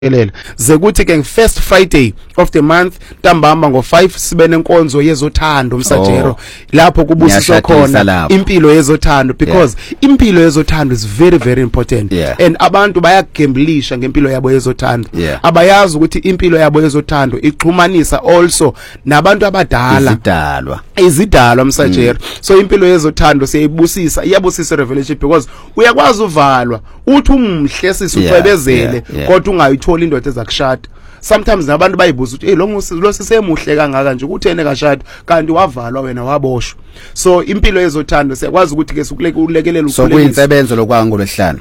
Zekuthi ke first Friday of the month ntambama ngo5 sibe nenkonzo yezothando umsajero lapho kubusiswa khona impilo yezothando because impilo yezothando is very very important and abantu bayagamblisha ngempilo yabo yezothando abayazi ukuthi impilo yabo yezothando ixhumanisa also nabantu abadala izidalwa umsajero so impilo yezothando siyayibusisa iyabusisa revelation because uyakwazi uvalwa uthi umhle sisucebezele kodwa ungayithola indoda ezakushada sometimes nabantu bayibuza ukuthi lo sisemuhle kangaka nje ukuthene kashada kanti wavalwa wena waboshwa so impilo yezothando siyakwazi ukuthi ke ukulekelela so kuyinsebenzo lokwangu lesihlanu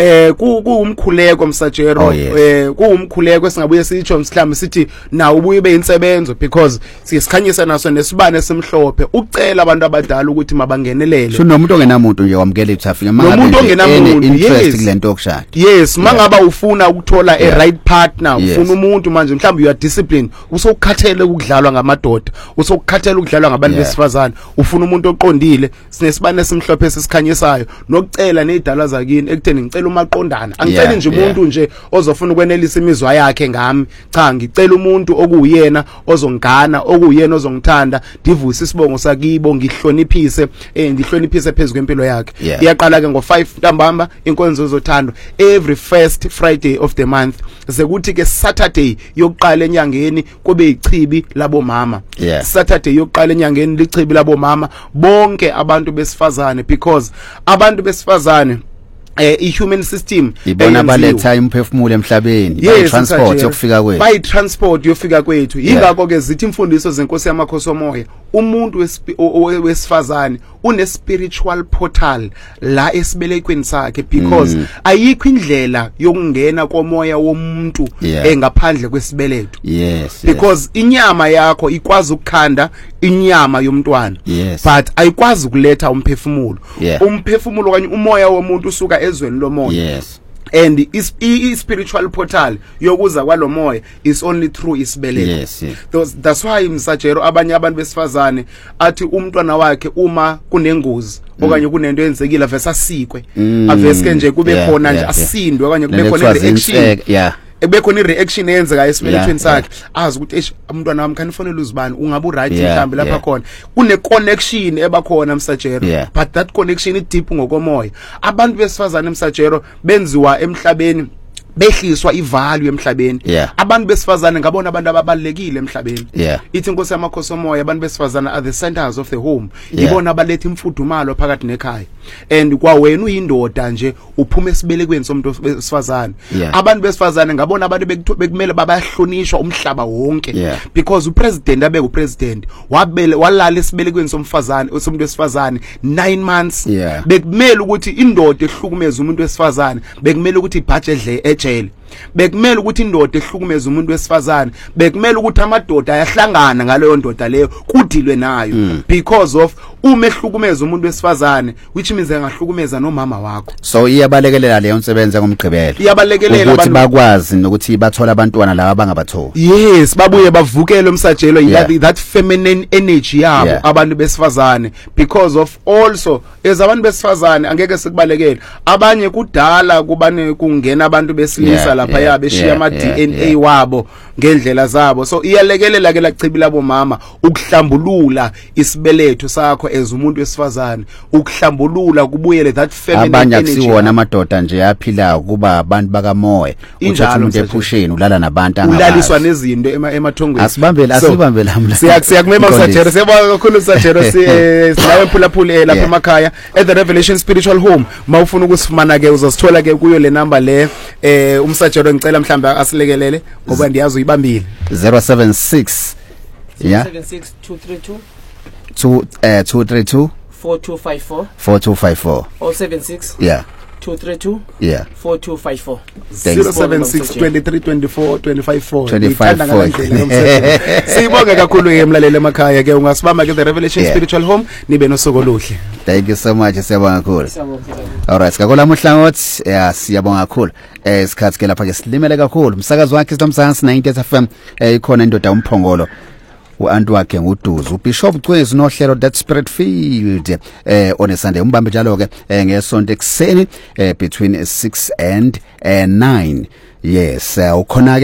kuumkhuleko msajero kuumkhuleko singabuye sitsho mhlawumbe sithi nawo ubuye beyinsebenzo because siyisikhanyisa naso nesibane semhlophe ucela abantu abadala ukuthi mabangenelele sho nomuntu ongenamuntu nje wamkela ithafika nomuntu ongenamuntu interest kulento okushada yes mangaba ufuna ukuthola a right partner ufuna umuntu manje mhlawumbe you are disciplined usokukhathele ukudlalwa ngamadoda usokukhathele ukudlalwa ngabantu besifazane ufuna umuntu oqondile sinesibane simhlophe sesikhanyisayo nokucela nezidalwa zakini ekutheni ngicela umaqondana angicela nje umuntu nje ozofuna ukwenelisa imizwa yakhe ngami cha ngicela umuntu okuyena ozongana okuyena ozongithanda divuse isibongo sakibo ngihloniphise ngihloniphise phezulu kwempilo yakhe iyaqala ke ngo5 ntambama inkonzo zothando every first Friday of the month sekuthi ke Saturday yokuqala enyangeni kube ichibi labo mama Saturday yokuqala enyangeni lichibi labo mama bonke abantu besifazane because abantu besifazane i-human system ibona baletha imphefumulo emhlabeni transport yokufika kwethu by transport yofika kwethu ingakho ke zithi imfundiso zenkosi yamakhosomoya umuntu wesifazane une spiritual portal la esibelekweni sakhe because ayikho indlela yokungena komoya womuntu engaphandle kwesibeletho because inyama yakho ikwazi ukukhanda inyama yomntwana but ayikwazi ukuletha umphefumulo umphefumulo kanye umoya womuntu usuka ezweni lomoya and spiritual portal yokuza kwalomoya is only through isibeletho that's why msajero abanye abantu besifazane athi umntwana wakhe uma kunengozi okanye kunento yenzekile avesa sikwe aveske nje kube khona nje asindwe okanye kube khona reaction ebekhona ireaction eyenzeka esibelethweni sakhe azi ukuthi umntwana wami khanifonela uzibani ungabe right mhlambe lapha khona kune connection ebakhona msajero but that connection is deep ngokomoya abantu besifazane msajero benziwa emhlabeni behliswa ivalue emhlabeni abantu besifazane ngabona abantu ababalekile emhlabeni ithi inkosi yamakhosomoya abantu besifazane are the centers of the home ibona abaletha imfudumalo phakathi nekhaya and kwa wena uyindoda nje uphuma esibelekweni somuntu besifazane abantu besifazane ngabona abantu bekumele babahlonishwa umhlaba wonke because upresident abeke upresident walala esibelekweni somfazane somuntu wesifazane 9 months bekumele ukuthi indoda ehlukumeza umuntu wesifazane bekumele ukuthi ibhajele ejele bekumele ukuthi indoda ehlukumeza umuntu wesifazane bekumele ukuthi amadoda ayahlangana ngaleyo ndoda leyo kudilwe nayo because of uma ehlukumeza umuntu wesifazane which means engahlukumeza nomama wakho so iyabalekelela leyo nsebenza ngomgqibelo iyabalekelela abantu bakwazi nokuthi bathola abantwana laba abangabathola yes babuye bavukele umsajelo that feminine energy yabo abantu besifazane because of also abantu besifazane angeke sikubalekele abanye kudala kubane kungena abantu besilisa lapha yabeshiya ama DNA wabo ngendlela zabo so iyalekelela ke lachibi labo mama ukuhlambulula isibeletho sakho ezumuntu wesifazane ukuhlambulula kubuyele that feminine abanye akusiwona amadoda nje yaphilayo kuba abantu bakamoya uthi umuntu ephusheni ulala nabantu ulaliswa nezinto emathongweni asibambe lamla siyakumema msajero siyabonga kakhulu msajero silawe phulaphula lapha emakhaya at the Revelation Spiritual Home mawufuna ukusifumana ke uzosithola ke kuyo le number le umsajero ngicela mhlawumbe asilekelele ngoba ndiyazi uyibambile 076 232 232 4254 076 232 4254 076 sibonge kakhulu ke mlaleli emakhaya ke ungasibamba ke the Revelation Spiritual Home nibe nosoko luhle thank you so much siyabonga kakhulu alright kakola muhlangothi siyabonga kakhulu isikhathi ke lapha ke silimele kakhulu umsakazo wakhe sinomzansi 90 FM ikhona indoda umphongolo uantu wakhe nguduzu uBishop Cwezi nohlelo that spirit field on Sunday umbambe njalo ke ngesonto ekseni between 6 and 9 yes ukhona